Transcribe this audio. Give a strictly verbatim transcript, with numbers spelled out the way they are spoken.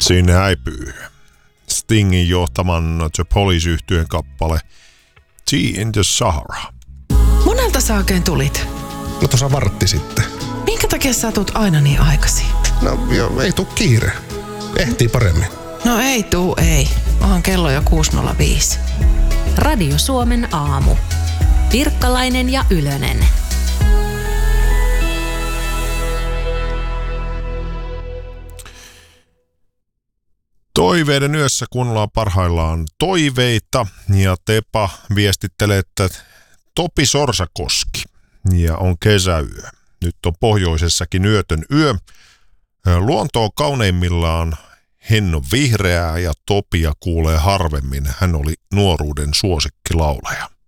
Sinne häipyy Stingin johtaman The Police-yhtyeen kappale Tea in the Sahara. Monelta sä oikein tulit? No tuossa vartti sitten. Minkä takia sä tuut aina niin aikaisin? No joo, ei tuu kiire. Ehtii paremmin. No ei tuu, ei. Onhan kello jo kuusi nolla viisi. Radio Suomen aamu. Pirkkalainen ja Ylönen. Toiveiden yössä kuunnellaan parhaillaan toiveita ja Tepa viestittelee, että Topi Sorsakoski ja on kesäyö. Nyt on pohjoisessakin yötön yö. Luonto on kauneimmillaan hennon vihreää ja Topia kuulee harvemmin. Hän oli nuoruuden suosikkilauleja.